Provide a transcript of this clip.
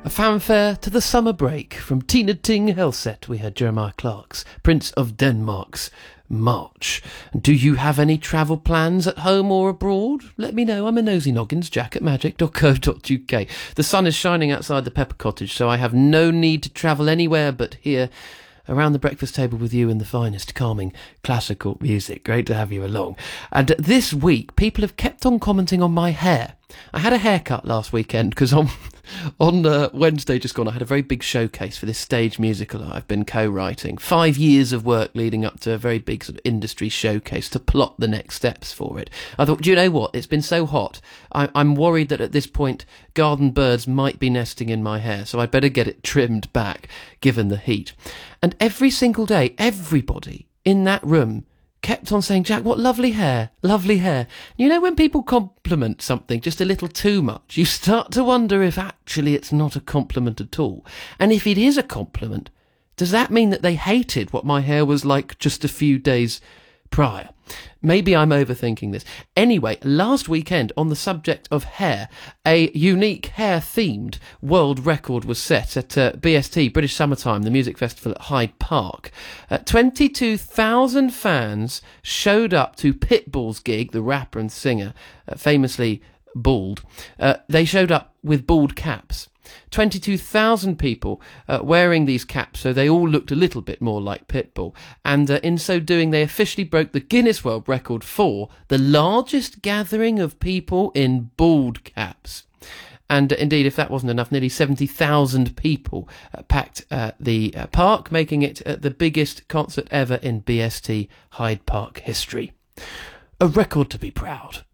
A fanfare to the summer break. From Tina Ting Helset, we heard Jeremiah Clark's Prince of Denmark's March. Do you have any travel plans at home or abroad? Let me know. I'm a nosy noggins, jack@magic.co.uk. The sun is shining outside the Pepper Cottage, so I have no need to travel anywhere but here, around the breakfast table with you in the finest calming classical music. Great to have you along. And this week, people have kept on commenting on my hair. I had a haircut last weekend because on Wednesday just gone, I had a very big showcase for this stage musical I've been co-writing. 5 years of work leading up to a very big sort of industry showcase to plot the next steps for it. I thought, do you know what? It's been so hot. I'm worried that at this point, garden birds might be nesting in my hair, so I'd better get it trimmed back, given the heat. And every single day, everybody in that room kept on saying, Jack, what lovely hair, lovely hair. You know, when people compliment something just a little too much, you start to wonder if actually it's not a compliment at all. And if it is a compliment, does that mean that they hated what my hair was like just a few days prior? Maybe I'm overthinking this. Anyway, last weekend, on the subject of hair, a unique hair-themed world record was set at BST, British Summertime, the music festival at Hyde Park. 22,000 fans showed up to Pitbull's gig, the rapper and singer, famously bald. They showed up with bald caps. 22,000 people wearing these caps, so they all looked a little bit more like Pitbull. And in so doing, they officially broke the Guinness World Record for the largest gathering of people in bald caps. And indeed, if that wasn't enough, nearly 70,000 people packed the park, making it the biggest concert ever in BST Hyde Park history. A record to be proud